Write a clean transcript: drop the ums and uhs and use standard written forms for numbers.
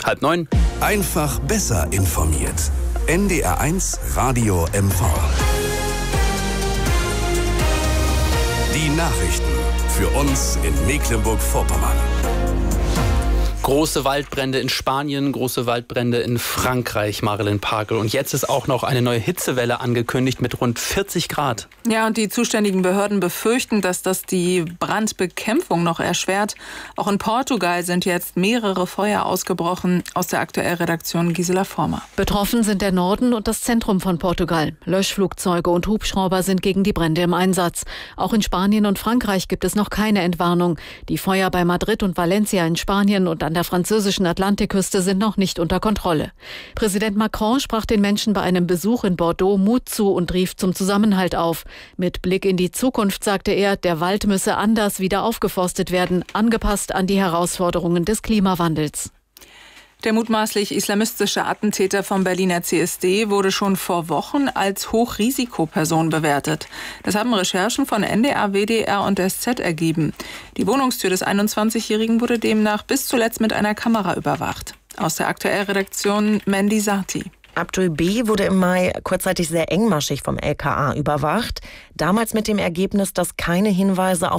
8:30. Einfach besser informiert. NDR1 Radio MV. Die Nachrichten für uns in Mecklenburg-Vorpommern. Große Waldbrände in Spanien, große Waldbrände in Frankreich, Marilyn Parkel. Und jetzt ist auch noch eine neue Hitzewelle angekündigt mit rund 40 Grad. Ja, und die zuständigen Behörden befürchten, dass das die Brandbekämpfung noch erschwert. Auch in Portugal sind jetzt mehrere Feuer ausgebrochen. Aus der Aktuellredaktion Gisela Former. Betroffen sind der Norden und das Zentrum von Portugal. Löschflugzeuge und Hubschrauber sind gegen die Brände im Einsatz. Auch in Spanien und Frankreich gibt es noch keine Entwarnung. Die Feuer bei Madrid und Valencia in Spanien und an der französischen Atlantikküste sind noch nicht unter Kontrolle. Präsident Macron sprach den Menschen bei einem Besuch in Bordeaux Mut zu und rief zum Zusammenhalt auf. Mit Blick in die Zukunft sagte er, der Wald müsse anders wieder aufgeforstet werden, angepasst an die Herausforderungen des Klimawandels. Der mutmaßlich islamistische Attentäter vom Berliner CSD wurde schon vor Wochen als Hochrisikoperson bewertet. Das haben Recherchen von NDR, WDR und SZ ergeben. Die Wohnungstür des 21-Jährigen wurde demnach bis zuletzt mit einer Kamera überwacht. Aus der Aktuellredaktion Mandy Sati. Abdul B. wurde im Mai kurzzeitig sehr engmaschig vom LKA überwacht. Damals mit dem Ergebnis, dass keine Hinweise auf